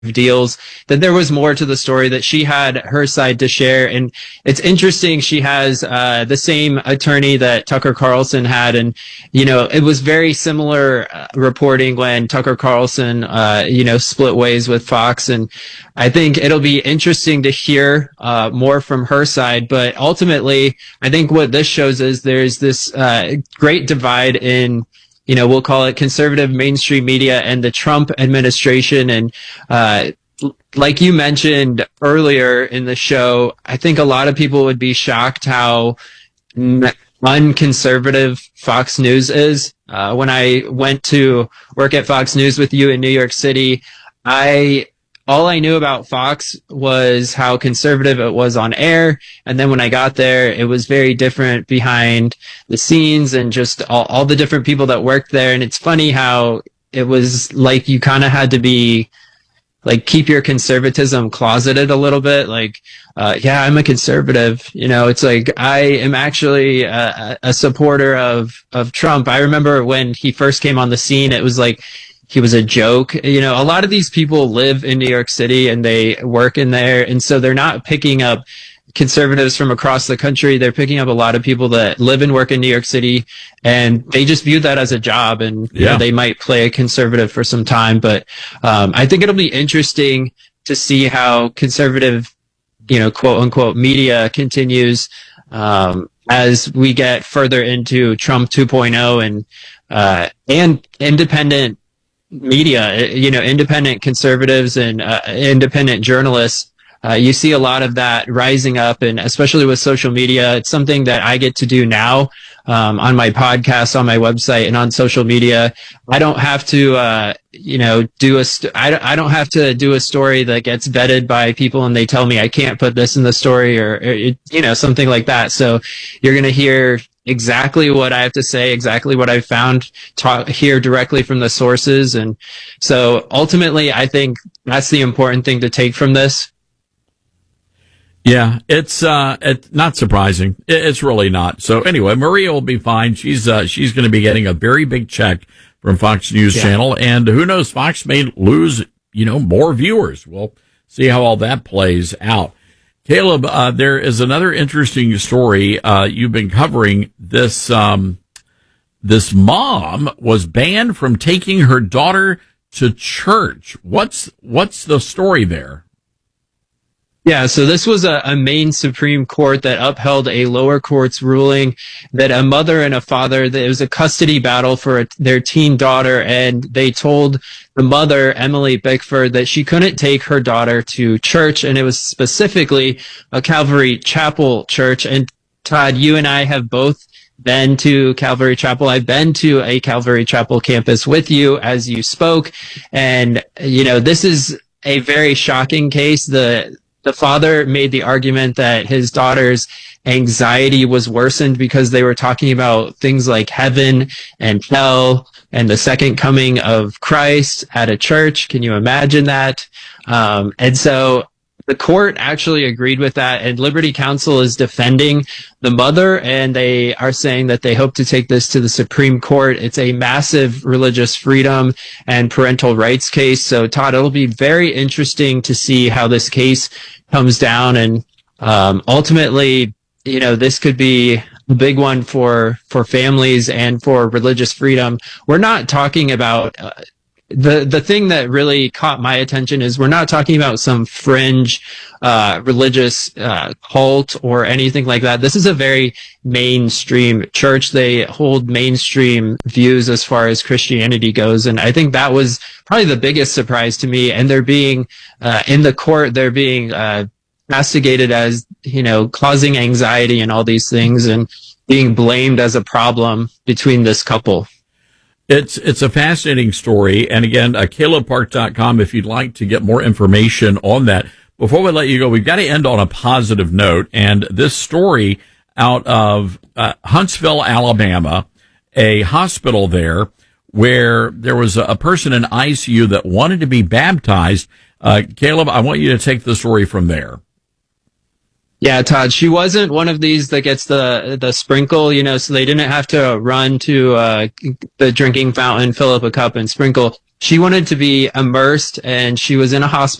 deals, that there was more to the story, that she had her side to share. And it's interesting, she has the same attorney that Tucker Carlson had. And, it was very similar reporting when Tucker Carlson, split ways with Fox. And I think it'll be interesting to hear more from her side. But ultimately, I think what this shows is there's this great divide in, we'll call it conservative mainstream media and the Trump administration. And like you mentioned earlier in the show, I think a lot of people would be shocked how unconservative Fox News is. When I went to work at Fox News with you in New York City, all I knew about Fox was how conservative it was on air. And then when I got there, it was very different behind the scenes and just all the different people that worked there. And it's funny how it was like you kind of had to be like, keep your conservatism closeted a little bit. Like, yeah, I'm a conservative. It's like, I am actually a supporter of Trump. I remember when he first came on the scene, it was like, he was a joke. A lot of these people live in New York City and they work in there. And so they're not picking up conservatives from across the country. They're picking up a lot of people that live and work in New York City, and they just view that as a job. And they might play a conservative for some time. But I think it'll be interesting to see how conservative, quote unquote, media continues as we get further into Trump 2.0 and independent media, independent conservatives and independent journalists. You see a lot of that rising up, and especially with social media, it's something that I get to do now on my podcast, on my website, and on social media. I don't have to, I don't have to do a story that gets vetted by people and they tell me I can't put this in the story or something like that. So you're going to hear exactly what I have to say, exactly what I found, hear directly from the sources. And so ultimately, I think that's the important thing to take from this. Yeah, it's not surprising. It's really not. So anyway, Maria will be fine. She's going to be getting a very big check from Fox News Channel, and who knows, Fox may lose, more viewers. We'll see how all that plays out. Caleb, there is another interesting story. You've been covering this. This mom was banned from taking her daughter to church. What's the story there? Yeah, so this was a Maine Supreme Court that upheld a lower court's ruling that a mother and a father, that it was a custody battle for their teen daughter, and they told the mother, Emily Bickford, that she couldn't take her daughter to church, and it was specifically a Calvary Chapel church. And Todd, you and I have both been to Calvary Chapel. I've been to a Calvary Chapel campus with you as you spoke, and this is a very shocking case. The father made the argument that his daughter's anxiety was worsened because they were talking about things like heaven and hell and the second coming of Christ at a church. Can you imagine that? And so the court actually agreed with that, and Liberty Counsel is defending the mother, and they are saying that they hope to take this to the Supreme Court. It's a massive religious freedom and parental rights case. So, Todd, it'll be very interesting to see how this case comes down, and ultimately, this could be a big one for families and for religious freedom. We're not talking about the thing that really caught my attention is we're not talking about some fringe religious cult or anything like that. This is a very mainstream church. They hold mainstream views as far as Christianity goes, and I think that was probably the biggest surprise to me. And they're being in the court, they're being castigated as causing anxiety and all these things, and being blamed as a problem between this couple. It's a fascinating story. And again, CalebPark.com if you'd like to get more information on that. Before we let you go, we've got to end on a positive note. And this story out of Huntsville, Alabama, a hospital there where there was a person in ICU that wanted to be baptized. Caleb, I want you to take the story from there. Yeah, Todd, she wasn't one of these that gets the sprinkle, so they didn't have to run to the drinking fountain, fill up a cup and sprinkle. she wanted to be immersed, and she was in a hospital